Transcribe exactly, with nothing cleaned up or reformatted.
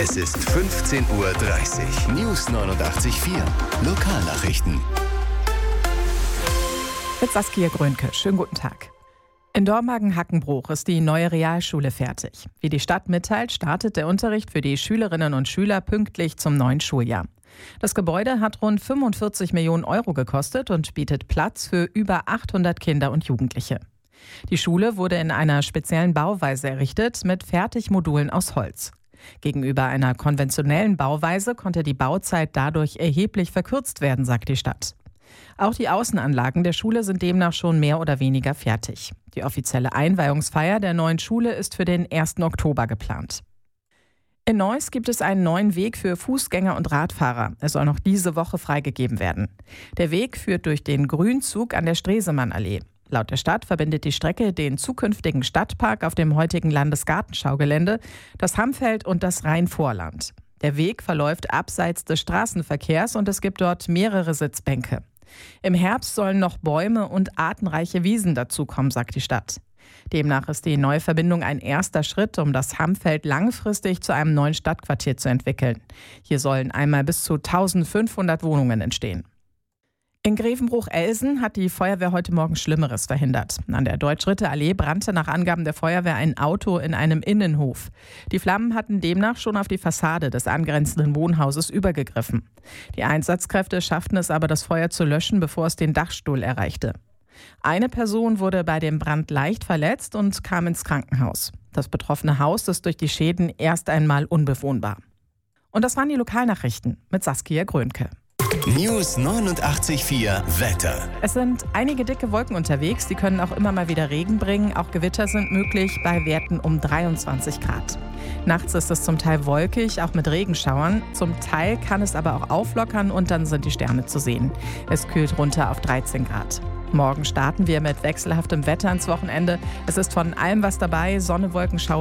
Es ist fünfzehn Uhr dreißig. News neunundachtzig Komma vier. Lokalnachrichten. Mit Saskia Grönke. Schönen guten Tag. In Dormagen-Hackenbruch ist die neue Realschule fertig. Wie die Stadt mitteilt, startet der Unterricht für die Schülerinnen und Schüler pünktlich zum neuen Schuljahr. Das Gebäude hat rund fünfundvierzig Millionen Euro gekostet und bietet Platz für über achthundert Kinder und Jugendliche. Die Schule wurde in einer speziellen Bauweise errichtet mit Fertigmodulen aus Holz. Gegenüber einer konventionellen Bauweise konnte die Bauzeit dadurch erheblich verkürzt werden, sagt die Stadt. Auch die Außenanlagen der Schule sind demnach schon mehr oder weniger fertig. Die offizielle Einweihungsfeier der neuen Schule ist für den ersten Oktober geplant. In Neuss gibt es einen neuen Weg für Fußgänger und Radfahrer. Er soll noch diese Woche freigegeben werden. Der Weg führt durch den Grünzug an der Stresemannallee. Laut der Stadt verbindet die Strecke den zukünftigen Stadtpark auf dem heutigen Landesgartenschaugelände, das Hammfeld und das Rheinvorland. Der Weg verläuft abseits des Straßenverkehrs und es gibt dort mehrere Sitzbänke. Im Herbst sollen noch Bäume und artenreiche Wiesen dazukommen, sagt die Stadt. Demnach ist die neue Verbindung ein erster Schritt, um das Hammfeld langfristig zu einem neuen Stadtquartier zu entwickeln. Hier sollen einmal bis zu eintausendfünfhundert Wohnungen entstehen. In Grevenbruch-Elsen hat die Feuerwehr heute Morgen Schlimmeres verhindert. An der Deutsch-Ritter-Allee brannte nach Angaben der Feuerwehr ein Auto in einem Innenhof. Die Flammen hatten demnach schon auf die Fassade des angrenzenden Wohnhauses übergegriffen. Die Einsatzkräfte schafften es aber, das Feuer zu löschen, bevor es den Dachstuhl erreichte. Eine Person wurde bei dem Brand leicht verletzt und kam ins Krankenhaus. Das betroffene Haus ist durch die Schäden erst einmal unbewohnbar. Und das waren die Lokalnachrichten mit Saskia Grönke. News neunundachtzig Komma vier Wetter. Es sind einige dicke Wolken unterwegs, die können auch immer mal wieder Regen bringen. Auch Gewitter sind möglich bei Werten um dreiundzwanzig Grad. Nachts ist es zum Teil wolkig, auch mit Regenschauern. Zum Teil kann es aber auch auflockern und dann sind die Sterne zu sehen. Es kühlt runter auf dreizehn Grad. Morgen starten wir mit wechselhaftem Wetter ins Wochenende. Es ist von allem was dabei, Sonne, Wolken, Schauer.